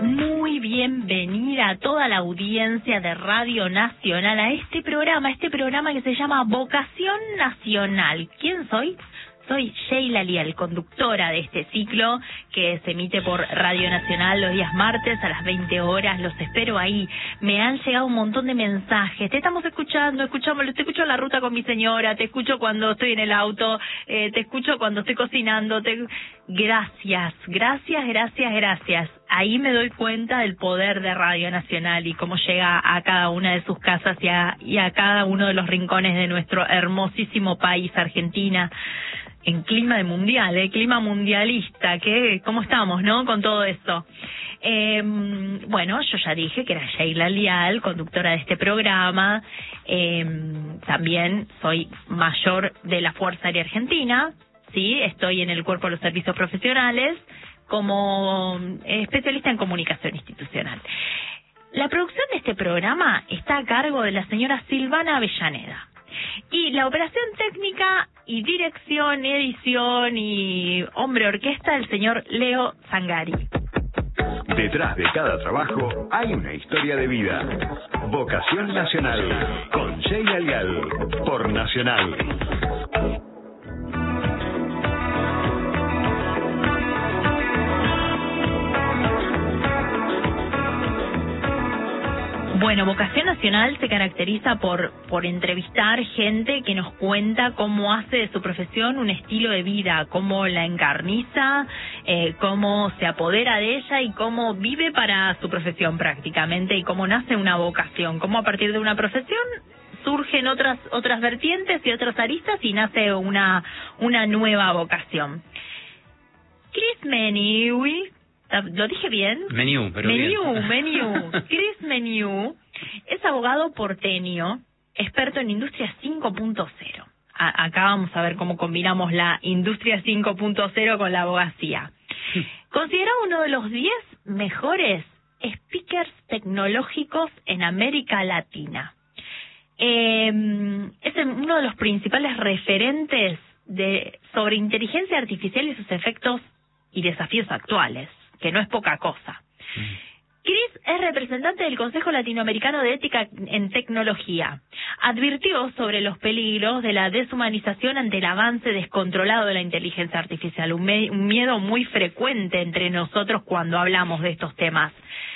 Muy bienvenida a toda la audiencia de Radio Nacional a este programa que se llama Vocación Nacional. ¿Quién soy? Soy Sheila Lial, conductora de este ciclo que se emite por Radio Nacional los días martes a las 20 horas. Los espero ahí. Me han llegado un montón de mensajes. Te estamos escuchando, te escucho en la ruta con mi señora, te escucho cuando estoy en el auto, te escucho cuando estoy cocinando. Gracias. Ahí me doy cuenta del poder de Radio Nacional y cómo llega a cada una de sus casas y a cada uno de los rincones de nuestro hermosísimo país, Argentina. En clima de mundial, clima mundialista, ¿cómo estamos, no? Con todo esto. Bueno, yo ya dije que era Sheila Lial, conductora de este programa. También soy mayor de la Fuerza Aérea Argentina, ¿sí? Estoy en el Cuerpo de los Servicios Profesionales como especialista en comunicación institucional. La producción de este programa está a cargo de la señora Silvana Avellaneda. Y la operación técnica y dirección, edición y hombre orquesta, el señor Leo Zangari. Detrás de cada trabajo hay una historia de vida. Vocación Nacional, con Sheila Lial, por Nacional. Bueno, Vocación Nacional se caracteriza por entrevistar gente que nos cuenta cómo hace de su profesión un estilo de vida, cómo la encarniza, cómo se apodera de ella y cómo vive para su profesión prácticamente y cómo nace una vocación, cómo a partir de una profesión surgen otras vertientes y otras aristas y nace una nueva vocación. Chris Meniu, ¿lo dije bien? Meniu. Chris Meniu es abogado porteño, experto en Industria 5.0. Acá vamos a ver cómo combinamos la Industria 5.0 con la abogacía. Considerado uno de los 10 mejores speakers tecnológicos en América Latina. Es uno de los principales referentes sobre inteligencia artificial y sus efectos y desafíos actuales, que no es poca cosa. Chris es representante del Consejo Latinoamericano de Ética en Tecnología. Advirtió sobre los peligros de la deshumanización ante el avance descontrolado de la inteligencia artificial, un miedo muy frecuente entre nosotros cuando hablamos de estos temas.